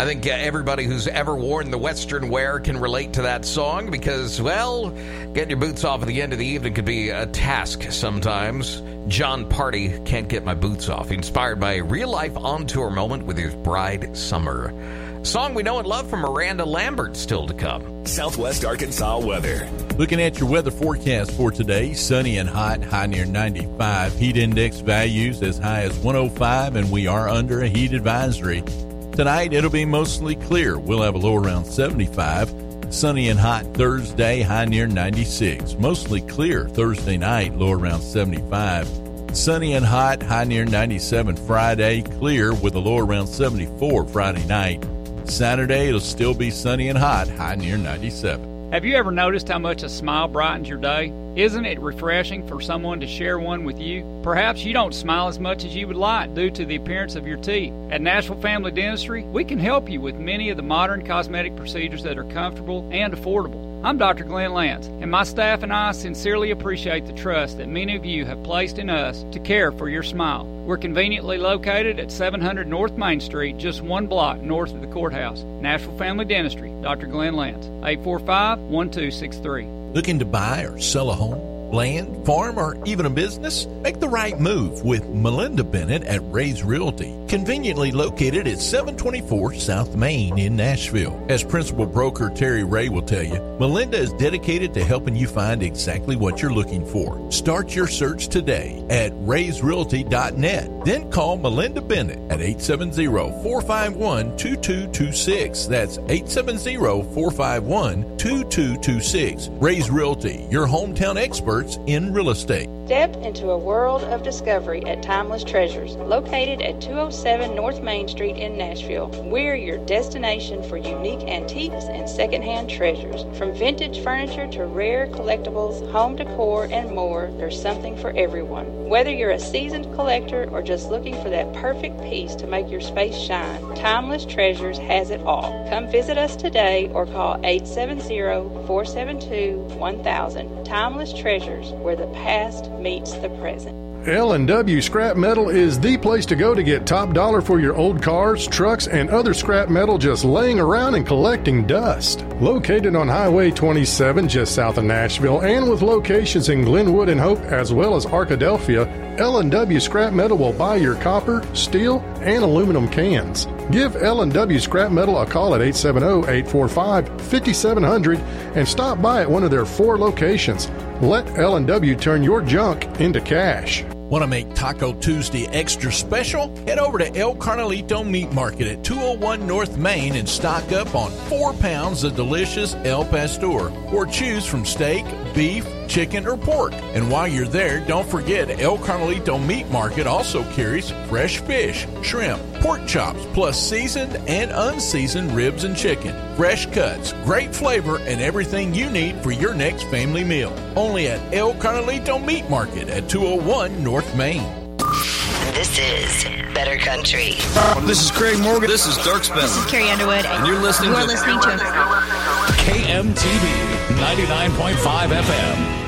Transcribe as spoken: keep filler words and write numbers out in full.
I think uh, everybody who's ever worn the Western wear can relate to that song because, well, getting your boots off at the end of the evening could be a task sometimes. John Party, Can't Get My Boots Off, inspired by a real-life on-tour moment with his bride, Summer. A song we know and love from Miranda Lambert still to come. Southwest Arkansas weather. Looking at your weather forecast for today, sunny and hot, high near ninety-five. Heat index values as high as one oh five, and we are under a heat advisory. Tonight, it'll be mostly clear. We'll have a low around seventy-five. Sunny and hot Thursday, high near ninety-six. Mostly clear Thursday night, low around seventy-five. Sunny and hot, high near ninety-seven Friday. Clear with a low around seventy-four Friday night. Saturday, it'll still be sunny and hot, high near ninety-seven. Have you ever noticed how much a smile brightens your day? Isn't it refreshing for someone to share one with you? Perhaps you don't smile as much as you would like due to the appearance of your teeth. At Nashville Family Dentistry, we can help you with many of the modern cosmetic procedures that are comfortable and affordable. I'm Doctor Glenn Lance, and my staff and I sincerely appreciate the trust that many of you have placed in us to care for your smile. We're conveniently located at seven hundred North Main Street, just one block north of the courthouse. Nashville Family Dentistry, Doctor Glenn Lance, eight four five, one two six three. Looking to buy or sell a home, land, farm, or even a business? Make the right move with Melinda Bennett at Ray's Realty, conveniently located at seven twenty-four South Main in Nashville. As principal broker Terry Ray will tell you, Melinda is dedicated to helping you find exactly what you're looking for. Start your search today at rays realty dot net. Then call Melinda Bennett at eight seven zero, four five one, two two two six. That's eight seven zero, four five one, two two two six. Ray's Realty, your hometown experts in real estate. Step into a world of discovery at Timeless Treasures, located at two oh seven North Main Street in Nashville. We're your destination for unique antiques and secondhand treasures. From vintage furniture to rare collectibles, home decor, and more, there's something for everyone. Whether you're a seasoned collector or just looking for that perfect piece to make your space shine, Timeless Treasures has it all. Come visit us today or call eight seven zero, four seven two, one thousand. Timeless Treasures, where the past meets the present. L and W Scrap Metal is the place to go to get top dollar for your old cars, trucks, and other scrap metal just laying around and collecting dust. Located on Highway twenty-seven just south of Nashville and with locations in Glenwood and Hope as well as Arkadelphia, L and W Scrap Metal will buy your copper, steel, and aluminum cans. Give L and W Scrap Metal a call at eight seven zero, eight four five, five seven zero zero and stop by at one of their four locations. Let L and W turn your junk into cash. Want to make Taco Tuesday extra special? Head over to El Carnalito Meat Market at two oh one North Main and stock up on four pounds of delicious El Pastor. Or choose from steak, beef, chicken, or pork. And while you're there, don't forget El Carnalito Meat Market also carries fresh fish, shrimp, pork chops, plus seasoned and unseasoned ribs and chicken. Fresh cuts, great flavor, and everything you need for your next family meal. Only at El Carnalito Meat Market at two oh one North Main. This is Better Country. This is Craig Morgan. This is Dirk Spence. This is Carrie Underwood. And you're listening you are to listening to K M T V ninety-nine point five F M.